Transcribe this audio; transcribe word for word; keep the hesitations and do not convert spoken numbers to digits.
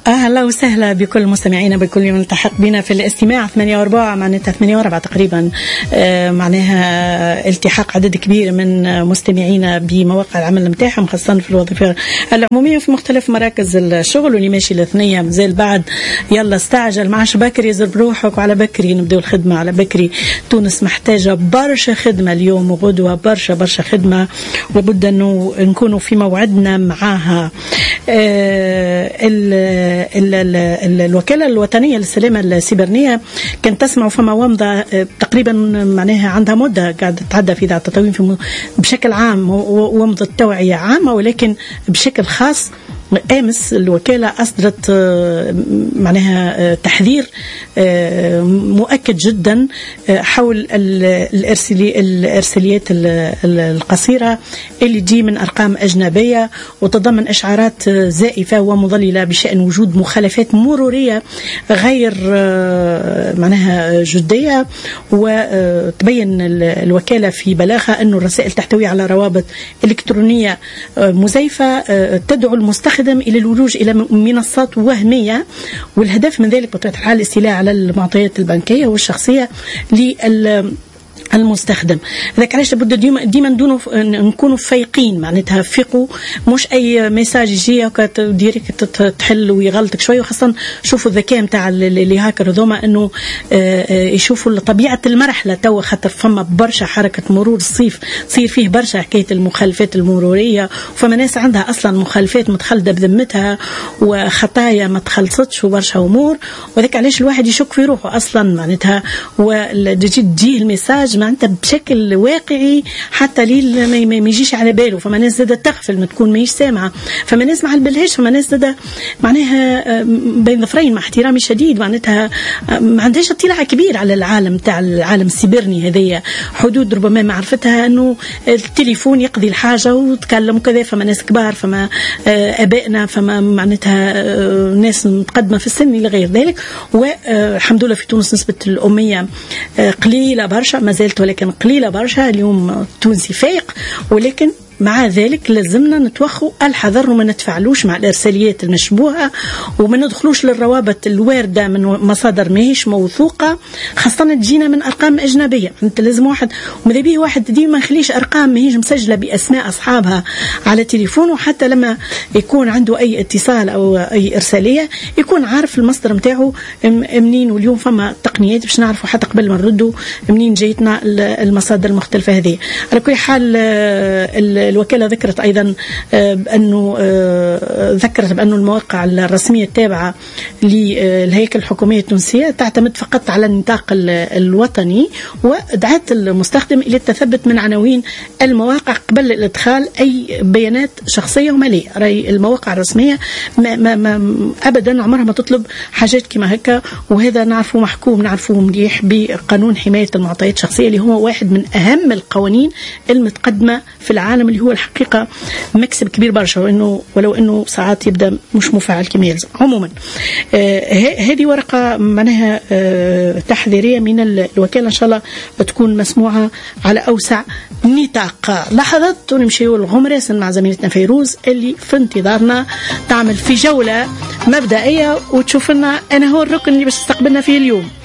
أهلا وسهلا بكل مستمعينا بكل يوم التحق بنا في الاستماع ثمانية وأربعة معناتها ثمانية وأربعة تقريبا. آه معناها التحاق عدد كبير من مستمعينا بمواقع العمل متاعهم خاصة في الوظيفة العمومية في مختلف مراكز الشغل، واللي ماشي الاثنية مازال بعد يلا استعجل معش بكري يزر بروحك وعلى بكري نبدأ الخدمة على بكري. تونس محتاجة برشا خدمة اليوم وغدوة، برشا برشا خدمة، وبد أنه نكونوا في موعدنا معاها. آه ال ال ال ال الوكالة الوطنية للسلامة السيبرانية كانت تسمع فما ومضة تقريبا معناها عندها مدة قاعدة تتعدى في ذا التطوير في بشكل عام، ومضة توعية عامة، ولكن بشكل خاص أمس الوكالة أصدرت معناها تحذير مؤكد جدا حول الإرساليات القصيرة اللي تجي من أرقام أجنبية وتضمن إشعارات زائفة ومضللة بشأن وجود مخالفات مرورية غير معناها جدية. وتبين الوكالة في بلاغها أن الرسائل تحتوي على روابط إلكترونية مزيفة تدعو المستخدم إلى اللجوء إلى منصات وهمية، والهدف من ذلك بطبيعة الحال الاستيلاء على المعطيات البنكية والشخصية لل المستخدم. ذاك علاش لابد ديما ديما نكونوا فايقين، معناتها فيقوا، مش اي ميساج يجي ديريكت تحل ويغلطك شويه، وخاصه شوفوا الذكاء نتاع اللي هاكر هذوما انه يشوفوا طبيعه المرحله تو، خاطر فما برشا حركه مرور الصيف تصير فيه برشا حكايه المخالفات المروريه، وفما ناس عندها اصلا مخالفات متخلده بذمتها وخطايا ما تخلصتش وبرشا امور، وذاك علاش الواحد يشك في روحه اصلا معناتها، وتجي تجيه الميساج ما انت بشكل واقعي حتى ليه ما يجيش على باله. فما ناس زادة تغفل ما تكون ماهيش سامعه، فما ناس ما علبلهاش، فما ناس زادة معناها بين ظفرين مع احترامي شديد معناتها ما عندهاش اطلاع كبير على العالم تاع العالم السيبرني هذيا، حدود ربما معرفتها انه التليفون يقضي الحاجه وتكلم وكذا. فما ناس كبار، فما ابائنا، فما معناتها ناس متقدمه في السن الى غير ذلك. والحمد لله في تونس نسبه الاميه قليله برشا ما زالت، ولكن قليلة برشا. اليوم التونسي فايق، ولكن مع ذلك لازمنا نتوخوا الحذر وما نتفاعلوش مع الإرساليات المشبوهة، وما ندخلوش للروابط الواردة من مصادر ماهيش موثوقة، خاصة تجينا من أرقام أجنبية. أنت لازم واحد وماذا بيه واحد ديما ما يخليش أرقام ماهيش مسجلة بأسماء أصحابها على تليفونه، وحتى لما يكون عنده أي اتصال أو أي إرسالية يكون عارف المصدر متاعه منين. واليوم فما تقنيات باش نعرفوا حتى قبل ما نردوا منين جايتنا المصادر المختلفة هذه. على كل حال الوكالة ذكرت أيضا بأنه ذكرت بأنه المواقع الرسمية التابعة للهيكل الحكومية التونسية تعتمد فقط على النطاق الوطني، ودعت المستخدم إلى التثبت من عناوين المواقع قبل الإدخال أي بيانات شخصية ومالية. رأي المواقع الرسمية ما ما ما أبدا عمرها ما تطلب حاجات كما هكا، وهذا نعرفه محكوم نعرفه مليح بقانون حماية المعطيات الشخصية اللي هو واحد من أهم القوانين المتقدمة في العالم، اللي هو الحقيقة مكسب كبير برشا، وإنه ولو إنه ساعات يبدأ مش مفعل كما يلزم. عموما آه هذه ورقة معناها آه تحذيرية من الوكالة، إن شاء الله تكون مسموعة على أوسع نطاق. لحظات ونمشيو الغمرة مع زميلتنا فيروز اللي في انتظارنا تعمل في جولة مبدئية وتشوف لنا أنا هو الركن اللي باش تستقبلنا فيه اليوم.